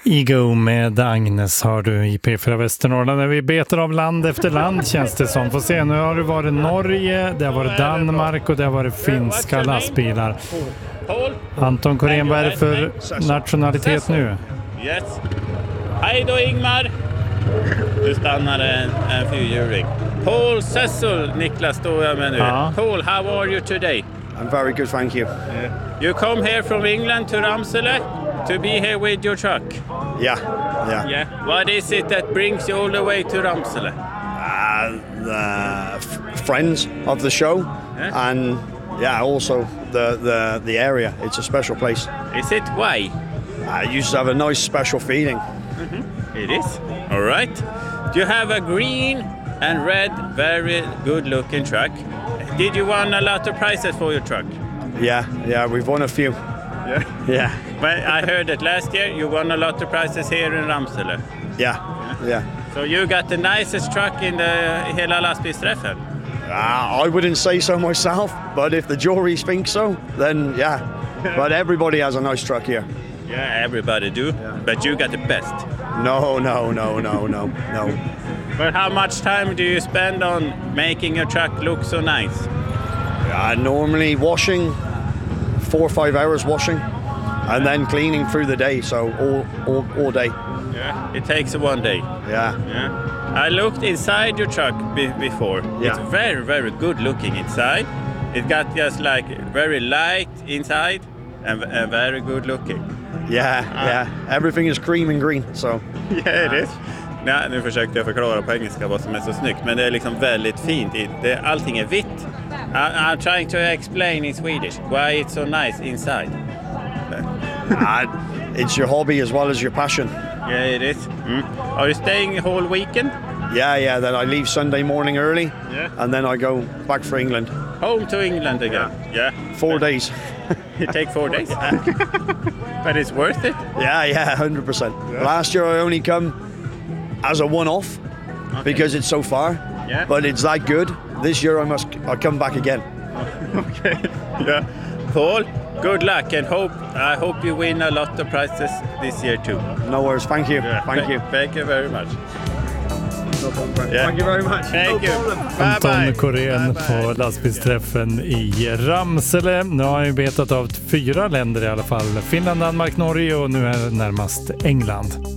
Ego med Agnes har du i P4 Västernorrland. När vi betar av land efter land känns det som. Får se, nu har det varit Norge, det har varit Danmark och det har varit finska lastbilar. Anton Korén, vad är det för nationalitet nu? Yes. Hej då Ingmar! Nu stannar en fyrhjuling. Paul Cecil, Niklas står jag med nu. Paul, how are you today? I'm very good, thank you. You come here from England to Ramsele to be here with your truck? Yeah. What is it that brings you all the way to Ramsele? The friends of the show, and also the area. It's a special place. Is it why? I used to have a nice special feeling. It is. All right. You have a green and red, very good-looking truck. Did you win a lot of prizes for your truck? Yeah, we've won a few. Yeah. But I heard that last year you won a lot of prizes here in Ramsele. Yeah. So you got the nicest truck in hela lastbilsträffen? I wouldn't say so myself, but if the jury thinks so, then yeah. But everybody has a nice truck here. Yeah, everybody do. Yeah. But you got the best. No. But how much time do you spend on making your truck look so nice? Normally washing, 4 or 5 hours washing, and then cleaning through the day, so all day. Yeah, it takes one day. Yeah. I looked inside your truck before. Yeah. It's very, very good looking inside. It got just like very light inside and very good looking. Yeah. Everything is cream and green, so. Yeah, it is. Nej, nu försökte jag förklara på engelska vad som är så snyggt, men det är liksom väldigt fint. Allting är vitt. I'm trying to explain in Swedish why it's so nice inside. It's your hobby as well as your passion. Yeah, it is. Are you staying whole weekend? Yeah. Then I leave Sunday morning early, and then I go back for England. Home to England again. Yeah. 4 days. It takes 4 days. But it's worth it. Yeah, 100%. Yeah. Last year I only come as a one-off because it's so far. Yeah. But it's that good. This year I come back again. Okay. Yeah. Paul, good luck and I hope you win a lot of prizes this year too. No worries. Thank you. Yeah. Thank you. Thank you very much. Yeah. Thank you very much. Thank you. Anton Korén på lastbilsträffen i Ramsele. Nu har jag betat av 4 länder i alla fall. Finland, Danmark, Norge och nu är det närmast England.